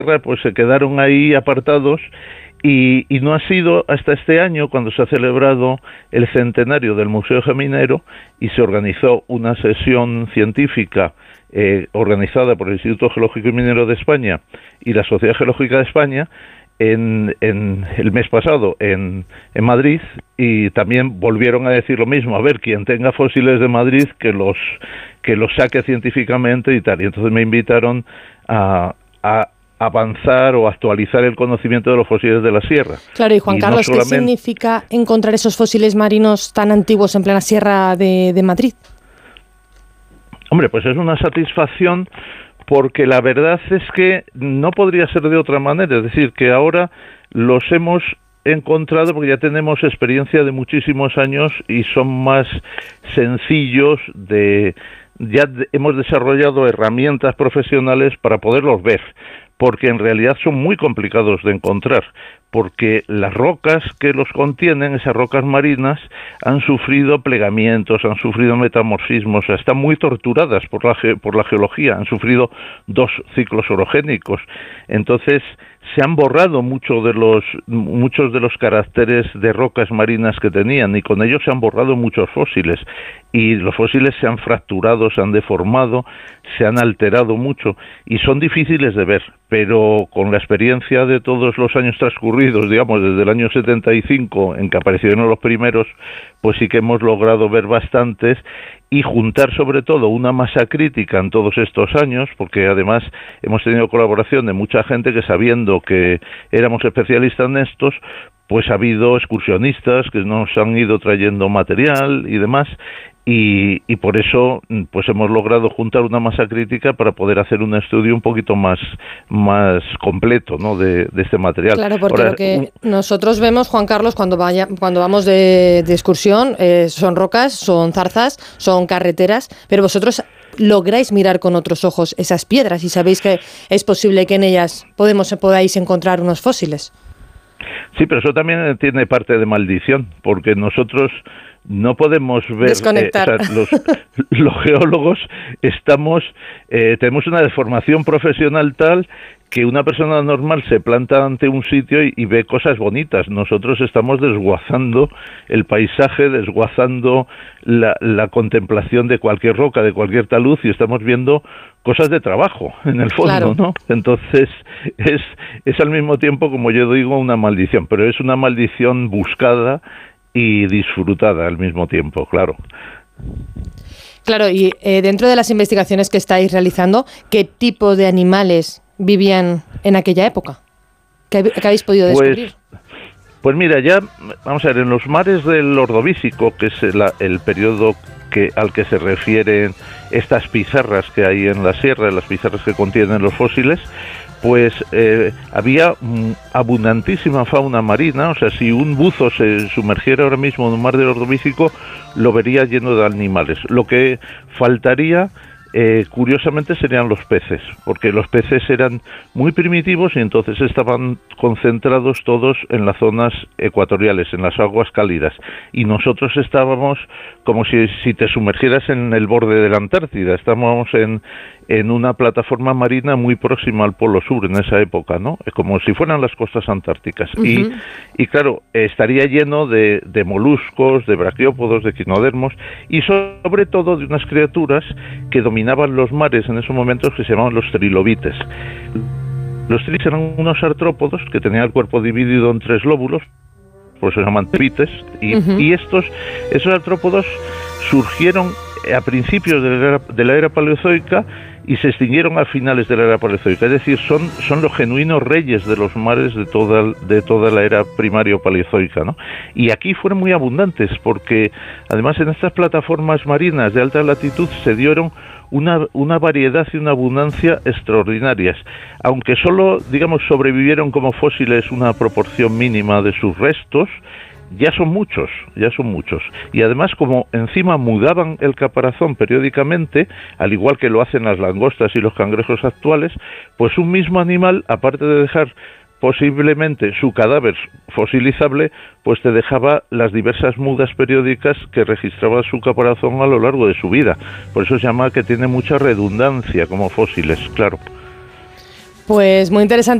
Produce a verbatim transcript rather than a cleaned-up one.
pues se quedaron ahí apartados. Y, y no ha sido hasta este año cuando se ha celebrado el centenario del Museo Geminero y se organizó una sesión científica eh, organizada por el Instituto Geológico y Minero de España y la Sociedad Geológica de España en, en el mes pasado en, en Madrid, y también volvieron a decir lo mismo: a ver, quien tenga fósiles de Madrid que los que los saque científicamente y tal. Y entonces me invitaron a, a avanzar o actualizar el conocimiento de los fósiles de la sierra. Claro, y Juan y Carlos, no solamente... ¿qué significa encontrar esos fósiles marinos tan antiguos en plena sierra de, de Madrid? Hombre, pues es una satisfacción, porque la verdad es que no podría ser de otra manera. Es decir, que ahora los hemos encontrado porque ya tenemos experiencia de muchísimos años y son más sencillos de... Ya de, hemos desarrollado herramientas profesionales para poderlos ver, porque en realidad son muy complicados de encontrar, porque las rocas que los contienen, esas rocas marinas, han sufrido plegamientos, han sufrido metamorfismos, o sea, están muy torturadas por la, ge- por la geología, han sufrido dos ciclos orogénicos. Entonces, se han borrado mucho de los, muchos de los caracteres de rocas marinas que tenían, y con ellos se han borrado muchos fósiles, y los fósiles se han fracturado, se han deformado, se han alterado mucho, y son difíciles de ver, pero con la experiencia de todos los años transcurridos, digamos, desde el año setenta y cinco, en que aparecieron los primeros, pues sí que hemos logrado ver bastantes, y juntar sobre todo una masa crítica en todos estos años, porque además hemos tenido colaboración de mucha gente que, sabiendo que éramos especialistas en estos, pues ha habido excursionistas que nos han ido trayendo material y demás, y, y por eso pues hemos logrado juntar una masa crítica para poder hacer un estudio un poquito más, más completo, ¿no?, de, de este material. Claro, porque Ahora, lo que un... nosotros vemos, Juan Carlos, cuando vaya, cuando vamos de, de excursión, eh, son rocas, son zarzas, son carreteras, pero vosotros lográis mirar con otros ojos esas piedras y sabéis que es posible que en ellas podemos, podáis encontrar unos fósiles. Sí, pero eso también tiene parte de maldición, porque nosotros no podemos ver, desconectar. Eh, o sea, los, los geólogos estamos, eh, tenemos una deformación profesional tal que una persona normal se planta ante un sitio y, y ve cosas bonitas. Nosotros estamos desguazando el paisaje, desguazando la, la contemplación de cualquier roca, de cualquier talud, y estamos viendo cosas de trabajo, en el fondo, claro, ¿no? Entonces, es, es al mismo tiempo, como yo digo, una maldición, pero es una maldición buscada y disfrutada al mismo tiempo, claro. Claro, y eh, dentro de las investigaciones que estáis realizando, ¿qué tipo de animales vivían en aquella época? ¿Qué, qué habéis podido descubrir? Pues, pues mira, ya, vamos a ver, en los mares del Ordovícico, que es el, el periodo que, al que se refieren estas pizarras que hay en la sierra, las pizarras que contienen los fósiles, pues eh, había mm, abundantísima fauna marina. O sea, si un buzo se sumergiera ahora mismo en un mar del Ordovícico, lo vería lleno de animales. Lo que faltaría, eh, curiosamente, serían los peces, porque los peces eran muy primitivos y entonces estaban concentrados todos en las zonas ecuatoriales, en las aguas cálidas, y nosotros estábamos como si, si te sumergieras en el borde de la Antártida. Estábamos en, en una plataforma marina muy próxima al Polo Sur en esa época, ¿no? Como si fueran las costas antárticas. Uh-huh. Y, y claro, estaría lleno de, de moluscos, de braquiópodos, de equinodermos, y sobre todo de unas criaturas que dominaban los mares en esos momentos, que se llamaban los trilobites. Los trilobites eran unos artrópodos que tenían el cuerpo dividido en tres lóbulos, por eso se llaman trilobites, y, uh-huh. y estos, esos artrópodos surgieron a principios de la, era, de la era paleozoica y se extinguieron a finales de la era paleozoica. Es decir, son, son los genuinos reyes de los mares de toda, de toda la era primario paleozoica, ¿no? Y aquí fueron muy abundantes, porque además en estas plataformas marinas de alta latitud se dieron una, una variedad y una abundancia extraordinarias. Aunque solo, digamos, sobrevivieron como fósiles una proporción mínima de sus restos, ya son muchos, ya son muchos. Y además, como encima mudaban el caparazón periódicamente, al igual que lo hacen las langostas y los cangrejos actuales, pues un mismo animal, aparte de dejar posiblemente su cadáver fosilizable, pues te dejaba las diversas mudas periódicas que registraba su caparazón a lo largo de su vida. Por eso se llama que tiene mucha redundancia como fósiles, claro. Pues muy interesante